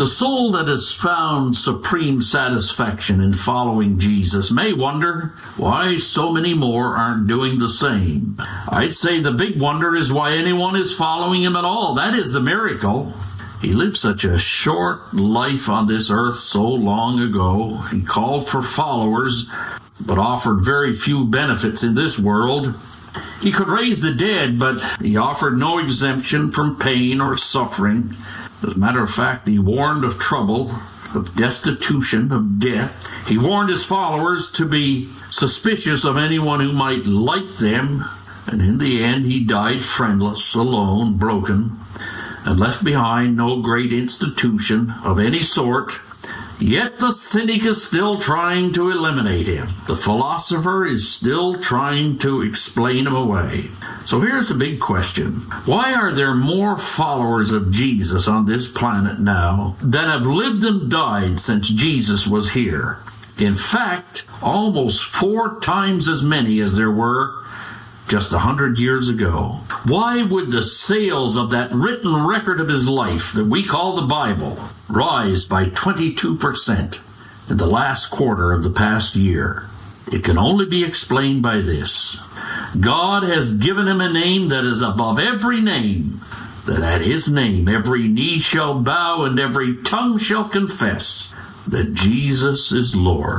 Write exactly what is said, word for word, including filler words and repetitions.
The soul that has found supreme satisfaction in following Jesus may wonder why so many more aren't doing the same. I'd say the big wonder is why anyone is following him at all. That is the miracle. He lived such a short life on this earth so long ago. He called for followers, but offered very few benefits in this world. He could raise the dead, but he offered no exemption from pain or suffering. As a matter of fact, he warned of trouble, of destitution, of death. He warned his followers to be suspicious of anyone who might like them, and in the end he died friendless, alone, broken, and left behind no great institution of any sort. Yet the cynic is still trying to eliminate him. The philosopher is still trying to explain him away. So here's the big question. Why are there more followers of Jesus on this planet now than have lived and died since Jesus was here? In fact, almost four times as many as there were just a hundred years ago. Why would the sales of that written record of his life that we call the Bible rise by twenty-two percent in the last quarter of the past year? It can only be explained by this. God has given him a name that is above every name, that at his name every knee shall bow and every tongue shall confess that Jesus is Lord.